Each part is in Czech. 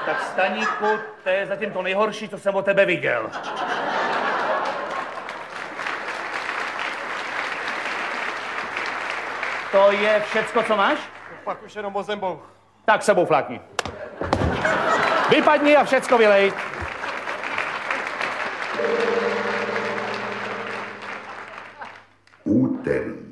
Tak Staníku, to je zatím to nejhorší, co jsem od tebe viděl. To je všecko, co máš? Pak už jenom o zembou. Tak sebou flákni. Vypadni a všecko vylej. Úterý.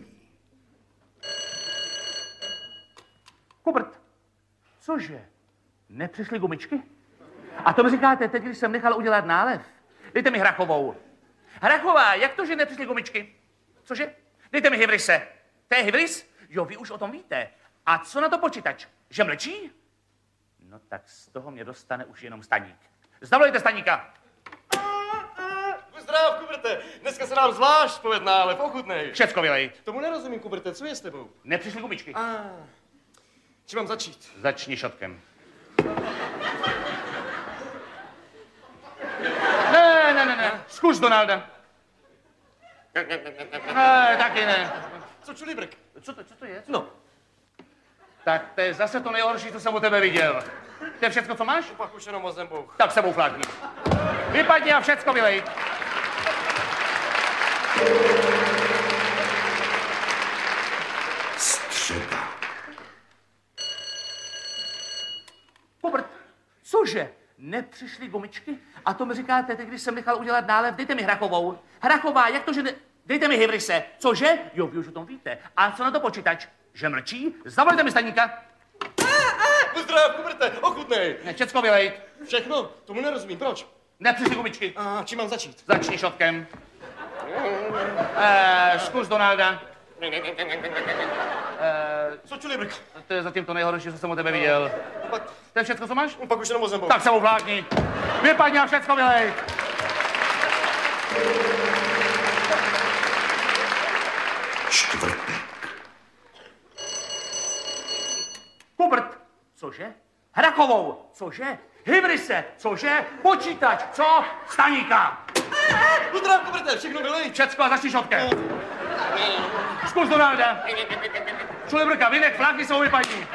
Hubert, cože? Nepřišly gumičky? A to mi říkáte teď, když jsem nechal udělat nálev. Dejte mi Hrachovou. Hrachová, jak to, že nepřišly gumičky? Cože? Dejte mi Hybrise. To je Hybris? Jo, vy už o tom víte. A co na to počítač? Že mlčí? No tak z toho mě dostane už jenom Staník. Zavolejte Staníka. Zdrav, Kuberte. Dneska se nám zvlášť poved nálev, ochutnej. Všecko vylej. Tomu nerozumím, Kuberte, co je s tebou? Nepřišly gumičky. Čím mám začít? Začni šotkem. Ne. Zkus Donalda. Ne, taky ne. Co čulibrk? Co to je? No. Tak to je zase to nejhorší, co jsem u tebe viděl. To je všecko, co máš? Pak už jenom o zembou. Tak sebou flákni. Vypadni a všecko vylej. Středa. Hubert, cože? Nepřišly gumičky? A to mi říkáte, teď, když jsem nechal udělat nálev, dejte mi Hrachovou. Hrachová, jak to, že ne... Dejte mi Hybrise. Cože? Jo, vy už o tom víte. A co na to počítač? Že mlčí? Zavolejte mi Staníka. Zdrav, Kuberte, ochutnej. Ne, všecko vylej. Všechno? Tomu nerozumím, proč? Nepřišly gumičky. Čím mám začít? Začni šotkem. Zkus Donalda. Co čulibrk? To je zatím to nejhorší, co jsem od tebe viděl. To je všecko, co máš? Pak už jenom o zembou. Tak se mu vlákni. Vypadni a všecko vylej. Čtvrtek. Hubert, cože? Hrachovou, cože? Hybrise, cože? Počítač, co? Staníka. Zdrav, Kuberte, všechno vylej. Všecko a začni šotkem. Zkus Donalda. Čulibrka, vynek, flákni se ho vypadni.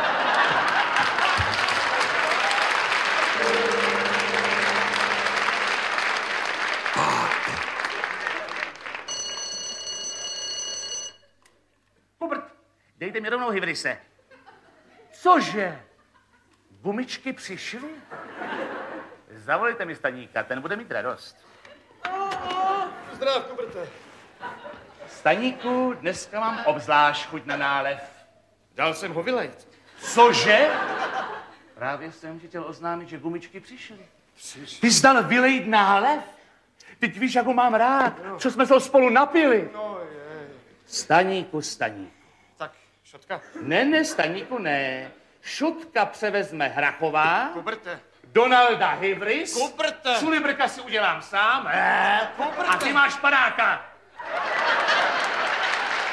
Hubert, dejte mi rovnou Hybrise. Cože? Gumičky přišly? Zavolejte mi Staníka, ten bude mít radost. Zdrav, Kuberte. Staníku, dneska mám obzvlášť chuť na nálev. Dal jsem ho vylejt. Cože? Právě jsem ti chtěl oznámit, že gumičky přišly. Ty jsi dal vylejt nálev? Teď víš, jak ho mám rád, co jsme se ho spolu napili. No je. Staníku. Tak, šotka. Ne, Staníku, ne. Šutka převezme Hrachová, Kuberte. Donalda Hybris, Kuberte. Čulibrka si udělám sám, a ty máš padáka.